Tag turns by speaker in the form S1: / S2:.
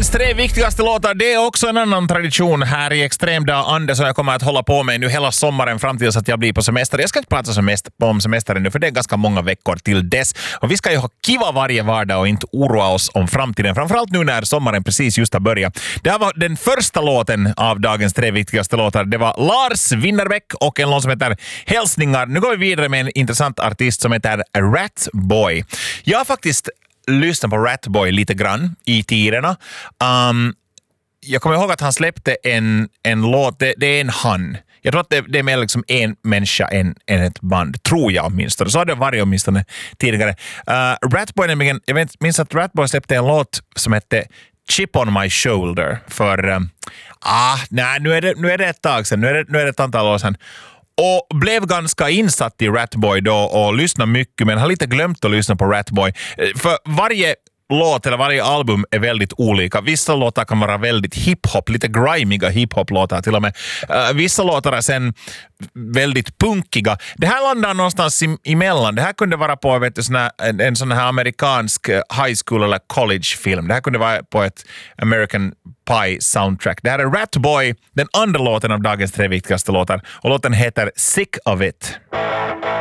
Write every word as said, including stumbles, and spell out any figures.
S1: Dagens tre viktigaste låtar, det är också en annan tradition här i Extremdag Ande som jag kommer att hålla på med nu hela sommaren fram tills att jag blir på semester. Jag ska inte prata semester, om semestern nu för det är ganska många veckor till dess. Och vi ska ju ha kiva varje vardag och inte oroa oss om framtiden. Framförallt nu när sommaren precis just har börjat. Det här var den första låten av dagens tre viktigaste låtar. Det var Lars Winnerbäck och en låt som heter Hälsningar. Nu går vi vidare med en intressant artist som heter Ratboy. Jag har faktiskt lyssnat på Ratboy lite grann i tiderna. Um, jag kommer ihåg att han släppte en, en låt, det, det är en han. Jag tror att det, det är mer liksom en människa än, än ett band, tror jag åtminstone. Så har det varit åtminstone tidigare. Uh, Ratboy nämligen, jag vet, minns att Ratboy släppte en låt som hette Chip on my shoulder för, um, ah, nej, nu är det, nu är det ett tag sedan, nu är det, nu är det ett antal år sedan. Och blev ganska insatt i Ratboy då och lyssnade mycket, men har lite glömt att lyssna på Ratboy. För varje låt eller varje album är väldigt olika. Vissa låtar kan vara väldigt hiphop, lite grimiga hiphop-låtar till och med. Uh, vissa låtar är sen väldigt punkiga. Det här landar någonstans emellan. Det här kunde vara på vet du, såna, en, en sån här amerikansk high school eller college-film. Det här kunde vara på ett American Pie soundtrack. Det här är Ratboy, den andra låten av dagens tre viktigaste låtar. Och låten heter Sick of It.